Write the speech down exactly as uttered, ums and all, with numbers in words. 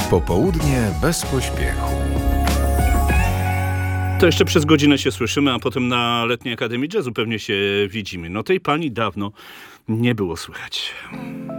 Popołudnie bez pośpiechu. To jeszcze przez godzinę się słyszymy, a potem na Letniej Akademii Jazzu pewnie się widzimy. No tej pani dawno nie było słychać.